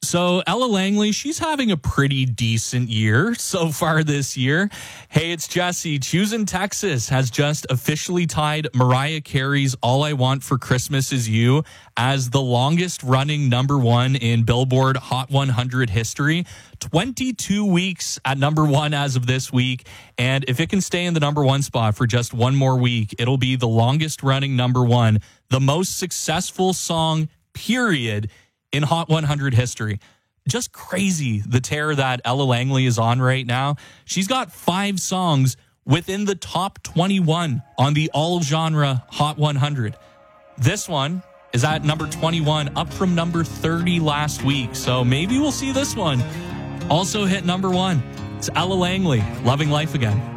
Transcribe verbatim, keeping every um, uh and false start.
So Ella Langley, she's having a pretty decent year so far this year. Hey, it's Jesse. Choosing Texas has just officially tied Mariah Carey's All I Want for Christmas Is You as the longest running number one in Billboard Hot one hundred history. twenty-two weeks at number one as of this week. And if it can stay in the number one spot for just one more week, it'll be the longest running number one, the most successful song, period, in Hot one hundred history. Just crazy, the tear that Ella Langley is on right now. She's got five songs within the top twenty-one on the all genre Hot one hundred. This one is at number twenty-one, up from number thirty last week. So maybe we'll see this one also hit number one. It's Ella Langley, Loving Life Again.